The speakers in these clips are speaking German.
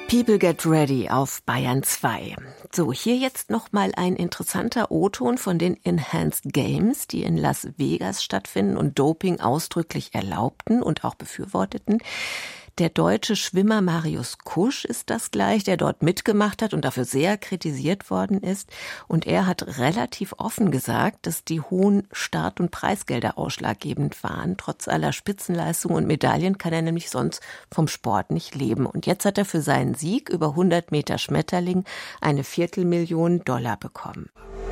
People Get Ready auf Bayern 2. So, hier jetzt nochmal ein interessanter O-Ton von den Enhanced Games, die in Las Vegas stattfinden und Doping ausdrücklich erlaubten und auch befürworteten. Der deutsche Schwimmer Marius Kusch ist das gleich, der dort mitgemacht hat und dafür sehr kritisiert worden ist. Und er hat relativ offen gesagt, dass die hohen Start- und Preisgelder ausschlaggebend waren. Trotz aller Spitzenleistungen und Medaillen kann er nämlich sonst vom Sport nicht leben. Und jetzt hat er für seinen Sieg über 100 Meter Schmetterling eine $250.000 bekommen.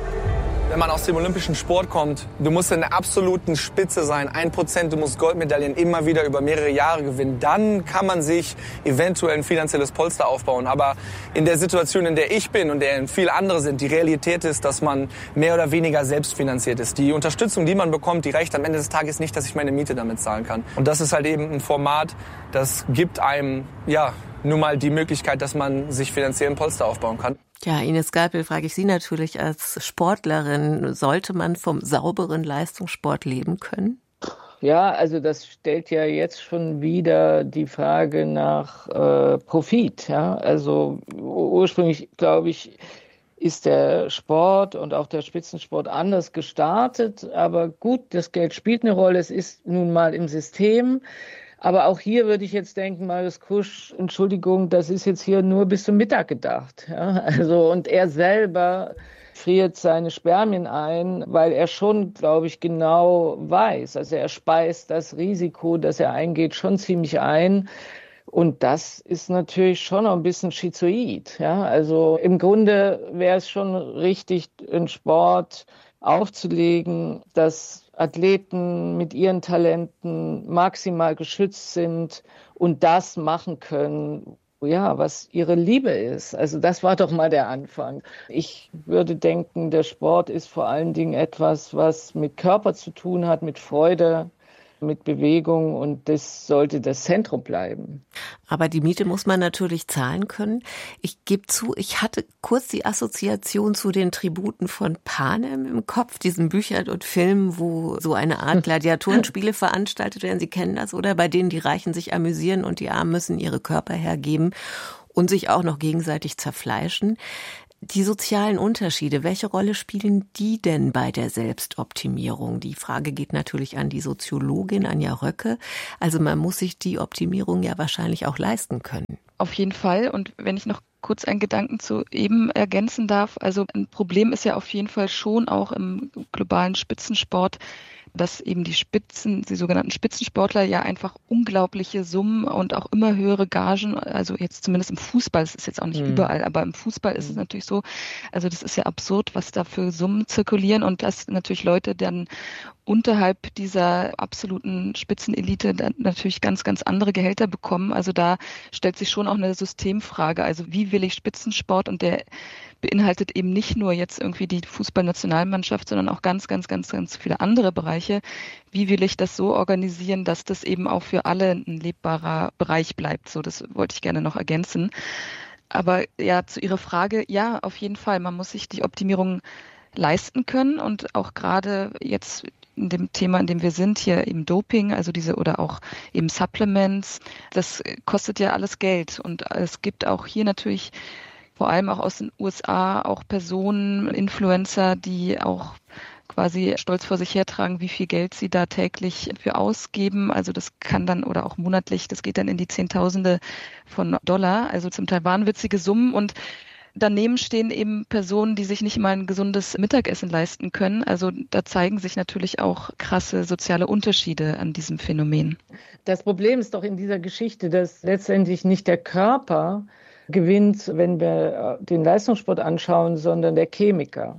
Wenn man aus dem olympischen Sport kommt, du musst in der absoluten Spitze sein, 1%, du musst Goldmedaillen immer wieder über mehrere Jahre gewinnen. Dann kann man sich eventuell ein finanzielles Polster aufbauen. Aber in der Situation, in der ich bin und der viele andere sind, die Realität ist, dass man mehr oder weniger selbstfinanziert ist. Die Unterstützung, die man bekommt, die reicht am Ende des Tages nicht, dass ich meine Miete damit zahlen kann. Und das ist halt eben ein Format, das gibt einem, nun mal die Möglichkeit, dass man sich finanziellen Polster aufbauen kann. Ja, Ines Galpel, frage ich Sie natürlich als Sportlerin, sollte man vom sauberen Leistungssport leben können? Ja, also das stellt ja jetzt schon wieder die Frage nach Profit. Ja? Also ursprünglich, glaube ich, ist der Sport und auch der Spitzensport anders gestartet. Aber gut, das Geld spielt eine Rolle, es ist nun mal im System. Aber auch hier würde ich jetzt denken, Marius Kusch, Entschuldigung, das ist jetzt hier nur bis zum Mittag gedacht. Ja? Also, und er selber friert seine Spermien ein, weil er schon, glaube ich, genau weiß. Also er speist das Risiko, das er eingeht, schon ziemlich ein. Und das ist natürlich schon noch ein bisschen schizoid. Ja? Also im Grunde wäre es schon richtig, einen Sport aufzulegen, dass Athleten mit ihren Talenten maximal geschützt sind und das machen können, was ihre Liebe ist. Also das war doch mal der Anfang. Ich würde denken, der Sport ist vor allen Dingen etwas, was mit Körper zu tun hat, mit Freude, mit Bewegung, und das sollte das Zentrum bleiben. Aber die Miete muss man natürlich zahlen können. Ich gebe zu, ich hatte kurz die Assoziation zu den Tributen von Panem im Kopf, diesen Büchern und Filmen, wo so eine Art Gladiatorenspiele veranstaltet werden. Sie kennen das, oder? Bei denen die Reichen sich amüsieren und die Armen müssen ihre Körper hergeben und sich auch noch gegenseitig zerfleischen. Die sozialen Unterschiede, welche Rolle spielen die denn bei der Selbstoptimierung? Die Frage geht natürlich an die Soziologin Anja Röcke. Also man muss sich die Optimierung ja wahrscheinlich auch leisten können. Auf jeden Fall. Und wenn ich noch kurz einen Gedanken zu eben ergänzen darf, also ein Problem ist ja auf jeden Fall schon auch im globalen Spitzensport, dass eben die sogenannten Spitzensportler ja einfach unglaubliche Summen und auch immer höhere Gagen, also jetzt zumindest im Fußball, das ist jetzt auch nicht überall, aber im Fußball ist es natürlich so, also das ist ja absurd, was da für Summen zirkulieren, und dass natürlich Leute dann unterhalb dieser absoluten Spitzenelite dann natürlich ganz, ganz andere Gehälter bekommen. Also da stellt sich schon auch eine Systemfrage. Also wie will ich Spitzensport? Und der beinhaltet eben nicht nur jetzt irgendwie die Fußballnationalmannschaft, sondern auch ganz, ganz, ganz, ganz viele andere Bereiche. Wie will ich das so organisieren, dass das eben auch für alle ein lebbarer Bereich bleibt? So, das wollte ich gerne noch ergänzen. Aber ja, zu Ihrer Frage, ja, auf jeden Fall. Man muss sich die Optimierung leisten können, und auch gerade jetzt in dem Thema, in dem wir sind, hier eben Doping, also oder auch eben Supplements, das kostet ja alles Geld, und es gibt auch hier natürlich vor allem auch aus den USA auch Personen, Influencer, die auch quasi stolz vor sich hertragen, wie viel Geld sie da täglich für ausgeben. Also das kann dann, oder auch monatlich, das geht dann in die Zehntausende von Dollar, also zum Teil wahnwitzige Summen, und daneben stehen eben Personen, die sich nicht mal ein gesundes Mittagessen leisten können. Also da zeigen sich natürlich auch krasse soziale Unterschiede an diesem Phänomen. Das Problem ist doch in dieser Geschichte, dass letztendlich nicht der Körper gewinnt, wenn wir den Leistungssport anschauen, sondern der Chemiker.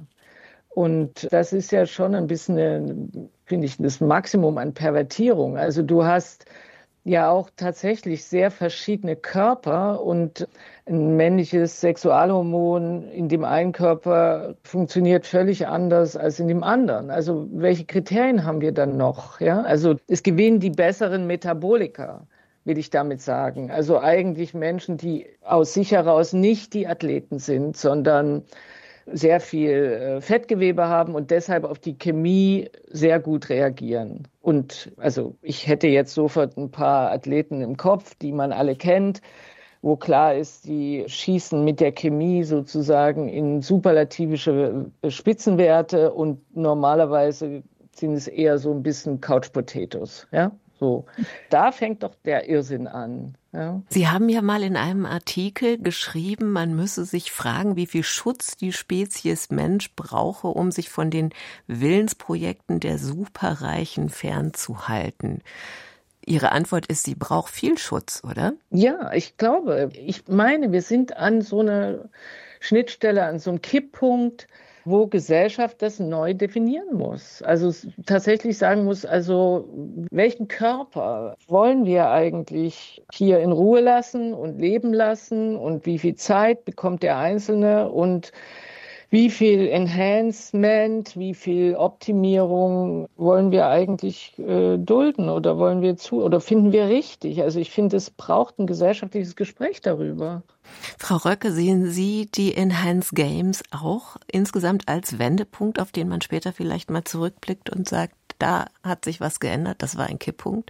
Und das ist ja schon ein bisschen, finde ich, das Maximum an Pervertierung. Also du hast ja auch tatsächlich sehr verschiedene Körper, und ein männliches Sexualhormon in dem einen Körper funktioniert völlig anders als in dem anderen. Also welche Kriterien haben wir dann noch? Ja? Also es gewinnen die besseren Metabolika, will ich damit sagen. Also eigentlich Menschen, die aus sich heraus nicht die Athleten sind, sondern sehr viel Fettgewebe haben und deshalb auf die Chemie sehr gut reagieren. Und also ich hätte jetzt sofort ein paar Athleten im Kopf, die man alle kennt. wo klar ist, die schießen mit der Chemie sozusagen in superlativische Spitzenwerte und normalerweise sind es eher so ein bisschen Couch Potatoes, ja? So. Da fängt doch der Irrsinn an. Ja. Sie haben ja mal in einem Artikel geschrieben, man müsse sich fragen, wie viel Schutz die Spezies Mensch brauche, um sich von den Willensprojekten der Superreichen fernzuhalten. Ihre Antwort ist, sie braucht viel Schutz, oder? Ja, ich glaube. Ich meine, wir sind an so einer Schnittstelle, an so einem Kipppunkt, wo Gesellschaft das neu definieren muss. Also tatsächlich sagen muss, also welchen Körper wollen wir eigentlich hier in Ruhe lassen und leben lassen und wie viel Zeit bekommt der Einzelne und wie viel Enhancement, wie viel Optimierung wollen wir eigentlich dulden oder wollen wir oder finden wir richtig? Also ich finde, es braucht ein gesellschaftliches Gespräch darüber. Frau Röcke, sehen Sie die Enhanced Games auch insgesamt als Wendepunkt, auf den man später vielleicht mal zurückblickt und sagt, da hat sich was geändert, das war ein Kipppunkt?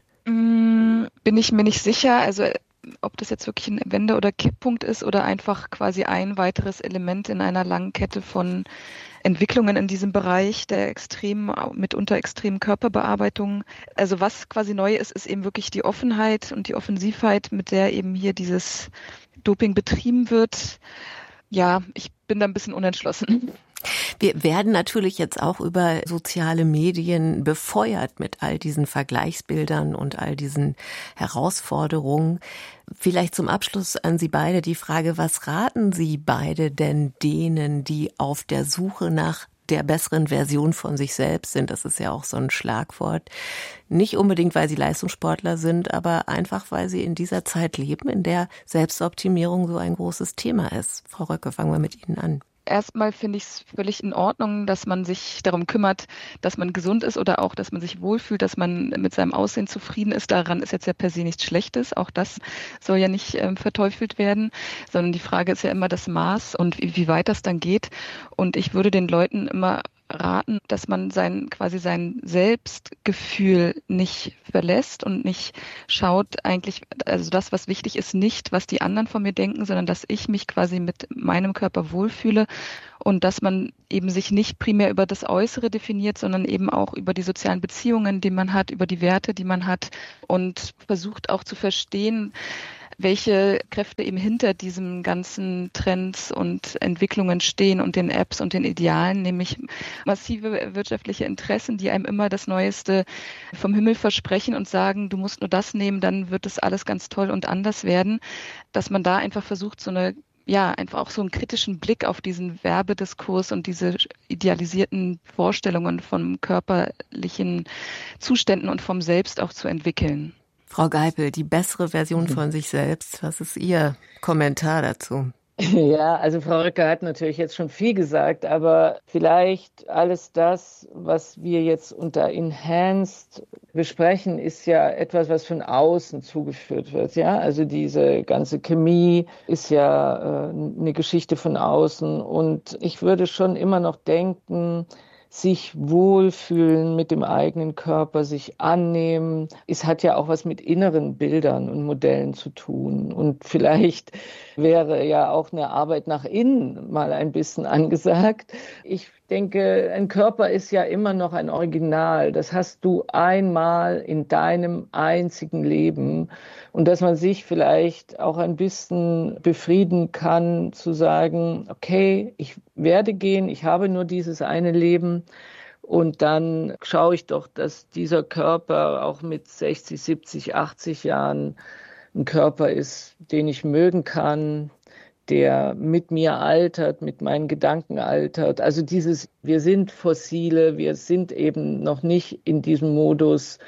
Bin ich mir nicht sicher. Also ob das jetzt wirklich ein Wende- oder Kipppunkt ist oder einfach quasi ein weiteres Element in einer langen Kette von Entwicklungen in diesem Bereich der mitunter extremen Körperbearbeitung. Also was quasi neu ist, ist eben wirklich die Offenheit und die Offensivheit, mit der eben hier dieses Doping betrieben wird. Ja, ich bin da ein bisschen unentschlossen. Wir werden natürlich jetzt auch über soziale Medien befeuert mit all diesen Vergleichsbildern und all diesen Herausforderungen. Vielleicht zum Abschluss an Sie beide die Frage, was raten Sie beide denn denen, die auf der Suche nach der besseren Version von sich selbst sind? Das ist ja auch so ein Schlagwort. Nicht unbedingt, weil sie Leistungssportler sind, aber einfach, weil sie in dieser Zeit leben, in der Selbstoptimierung so ein großes Thema ist. Frau Röcke, fangen wir mit Ihnen an. Erstmal finde ich es völlig in Ordnung, dass man sich darum kümmert, dass man gesund ist oder auch, dass man sich wohlfühlt, dass man mit seinem Aussehen zufrieden ist. Daran ist jetzt ja per se nichts Schlechtes. Auch das soll ja nicht verteufelt werden, sondern die Frage ist ja immer das Maß und wie weit das dann geht. Und ich würde den Leuten immer raten, dass man sein Selbstgefühl nicht verlässt und nicht schaut eigentlich, also das, was wichtig ist, nicht, was die anderen von mir denken, sondern dass ich mich quasi mit meinem Körper wohlfühle und dass man eben sich nicht primär über das Äußere definiert, sondern eben auch über die sozialen Beziehungen, die man hat, über die Werte, die man hat und versucht auch zu verstehen, welche Kräfte eben hinter diesen ganzen Trends und Entwicklungen stehen und den Apps und den Idealen, nämlich massive wirtschaftliche Interessen, die einem immer das Neueste vom Himmel versprechen und sagen, du musst nur das nehmen, dann wird das alles ganz toll und anders werden, dass man da einfach versucht, einfach auch so einen kritischen Blick auf diesen Werbediskurs und diese idealisierten Vorstellungen von körperlichen Zuständen und vom Selbst auch zu entwickeln. Frau Geipel, die bessere Version von sich selbst, was ist Ihr Kommentar dazu? Ja, also Frau Röcke hat natürlich jetzt schon viel gesagt, aber vielleicht alles das, was wir jetzt unter Enhanced besprechen, ist ja etwas, was von außen zugeführt wird. Ja, also diese ganze Chemie ist ja eine Geschichte von außen und ich würde schon immer noch denken, sich wohlfühlen mit dem eigenen Körper, sich annehmen. Es hat ja auch was mit inneren Bildern und Modellen zu tun. Und vielleicht wäre ja auch eine Arbeit nach innen mal ein bisschen angesagt. Ich denke, ein Körper ist ja immer noch ein Original. Das hast du einmal in deinem einzigen Leben. Und dass man sich vielleicht auch ein bisschen befrieden kann, zu sagen, okay, ich werde gehen, ich habe nur dieses eine Leben. Und dann schaue ich doch, dass dieser Körper auch mit 60, 70, 80 Jahren ein Körper ist, den ich mögen kann, der mit mir altert, mit meinen Gedanken altert. Also wir sind Fossile, wir sind eben noch nicht in diesem Modus,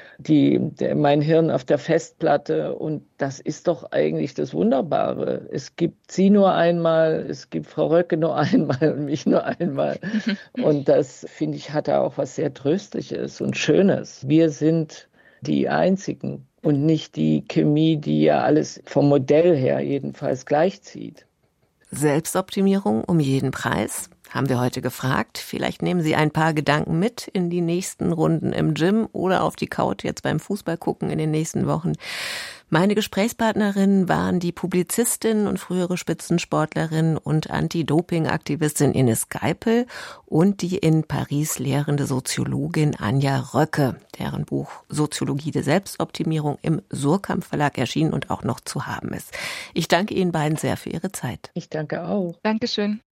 mein Hirn auf der Festplatte. Und das ist doch eigentlich das Wunderbare. Es gibt Sie nur einmal, es gibt Frau Röcke nur einmal und mich nur einmal. Und das, finde ich, hat auch was sehr Tröstliches und Schönes. Wir sind die Einzigen und nicht die Chemie, die ja alles vom Modell her jedenfalls gleichzieht. Selbstoptimierung um jeden Preis? Haben wir heute gefragt. Vielleicht nehmen Sie ein paar Gedanken mit in die nächsten Runden im Gym oder auf die Couch jetzt beim Fußball gucken in den nächsten Wochen. Meine Gesprächspartnerinnen waren die Publizistin und frühere Spitzensportlerin und Anti-Doping-Aktivistin Ines Geipel und die in Paris lehrende Soziologin Anja Röcke, deren Buch Soziologie der Selbstoptimierung im Suhrkamp Verlag erschienen und auch noch zu haben ist. Ich danke Ihnen beiden sehr für Ihre Zeit. Ich danke auch. Dankeschön.